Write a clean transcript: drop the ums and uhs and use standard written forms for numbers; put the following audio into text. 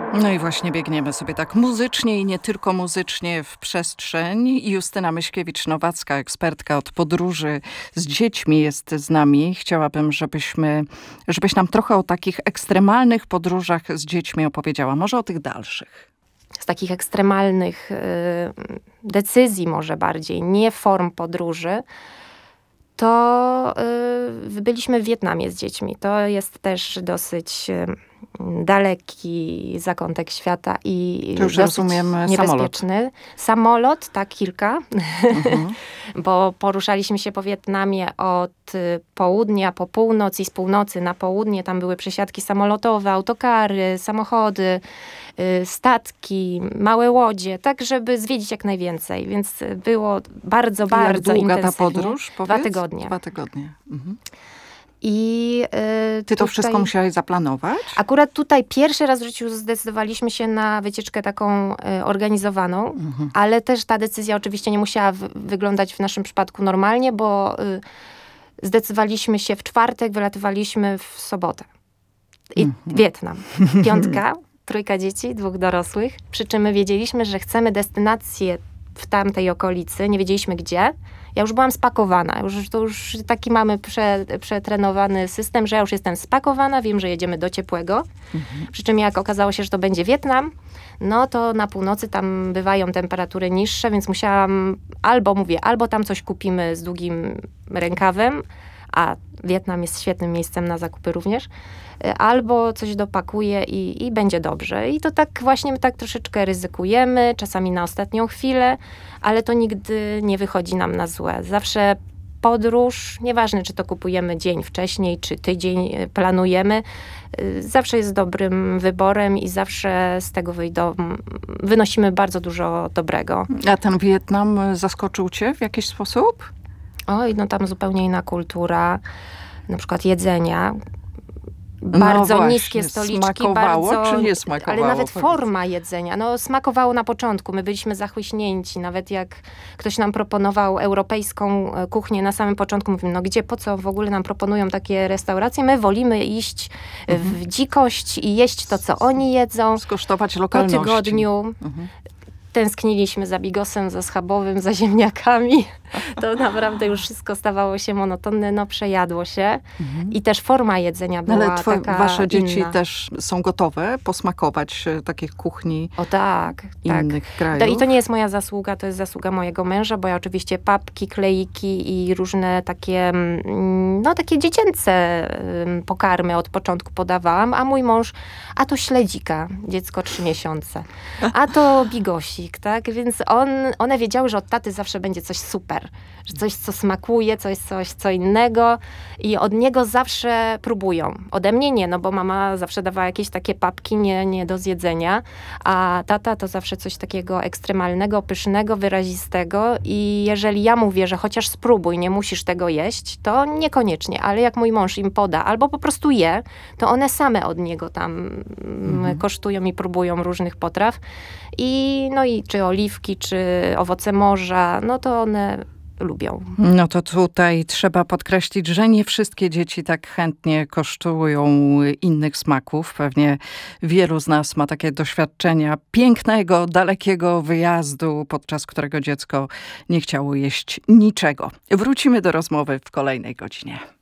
No i właśnie biegniemy sobie tak muzycznie i nie tylko muzycznie w przestrzeń. Justyna Myśkiewicz-Nowacka, ekspertka od podróży z dziećmi jest z nami. Chciałabym, żebyś nam trochę o takich ekstremalnych podróżach z dziećmi opowiedziała. Może o tych dalszych. Z takich ekstremalnych decyzji może bardziej, nie form podróży, to byliśmy w Wietnamie z dziećmi. To jest też dosyć daleki zakątek świata i to już dosyć rozumiem niebezpieczny. Samolot, tak, kilka. Bo poruszaliśmy się po Wietnamie od południa po północ i z północy na południe. Tam były przesiadki samolotowe, autokary, samochody, statki, małe łodzie, tak żeby zwiedzić jak najwięcej. Więc było bardzo, bardzo długa intensywnie. ta podróż? Powiedz? 2 tygodnie. 2 tygodnie. Mhm. I ty to wszystko musiałaś zaplanować? Akurat tutaj pierwszy raz w życiu zdecydowaliśmy się na wycieczkę taką organizowaną, ale też ta decyzja oczywiście nie musiała wyglądać w naszym przypadku normalnie, bo zdecydowaliśmy się w czwartek, wylatywaliśmy w sobotę. I Wietnam. 5, 3 dzieci, 2 dorosłych. Przy czym my wiedzieliśmy, że chcemy destynację w tamtej okolicy, nie wiedzieliśmy gdzie. Ja już byłam spakowana, to już taki mamy przetrenowany system, że ja już jestem spakowana, wiem, że jedziemy do ciepłego. Przy czym jak okazało się, że to będzie Wietnam, no to na północy tam bywają temperatury niższe, więc musiałam albo tam coś kupimy z długim rękawem, a Wietnam jest świetnym miejscem na zakupy również, albo coś dopakuję i będzie dobrze. I to tak właśnie my tak troszeczkę ryzykujemy, czasami na ostatnią chwilę, ale to nigdy nie wychodzi nam na złe. Zawsze podróż, nieważne czy to kupujemy dzień wcześniej, czy tydzień planujemy, zawsze jest dobrym wyborem i zawsze z tego wynosimy bardzo dużo dobrego. A ten Wietnam zaskoczył cię w jakiś sposób? Oj, no tam zupełnie inna kultura, na przykład jedzenia. Bardzo właśnie, niskie stoliczki. Smakowało bardzo, czy nie smakowało? Ale nawet forma jedzenia. No smakowało na początku. My byliśmy zachłyśnięci. Nawet jak ktoś nam proponował europejską kuchnię na samym początku, mówimy, no gdzie, po co w ogóle nam proponują takie restauracje? My wolimy iść w dzikość i jeść to, co oni jedzą. Skosztować lokalności. Po tygodniu. Tęskniliśmy za bigosem, za schabowym, za ziemniakami. To naprawdę już wszystko stawało się monotonne, no przejadło się. I też forma jedzenia była taka wasze dzieci inna. też są gotowe posmakować takich kuchni innych krajów? I to nie jest moja zasługa, to jest zasługa mojego męża, bo ja oczywiście papki, kleiki i różne takie, takie dziecięce pokarmy od początku podawałam, a mój mąż, a to śledzika, dziecko 3 miesiące, a to bigosik, tak? Więc one wiedziały, że od taty zawsze będzie coś super, że coś, co smakuje, coś, co innego i od niego zawsze próbują. Ode mnie nie, no bo mama zawsze dawała jakieś takie papki nie do zjedzenia, a tata to zawsze coś takiego ekstremalnego, pysznego, wyrazistego i jeżeli ja mówię, że chociaż spróbuj, nie musisz tego jeść, to niekoniecznie, ale jak mój mąż im poda, albo po prostu je, to one same od niego tam kosztują i próbują różnych potraw i czy oliwki, czy owoce morza, no to one lubią. No to tutaj trzeba podkreślić, że nie wszystkie dzieci tak chętnie kosztują innych smaków. Pewnie wielu z nas ma takie doświadczenia pięknego, dalekiego wyjazdu, podczas którego dziecko nie chciało jeść niczego. Wrócimy do rozmowy w kolejnej godzinie.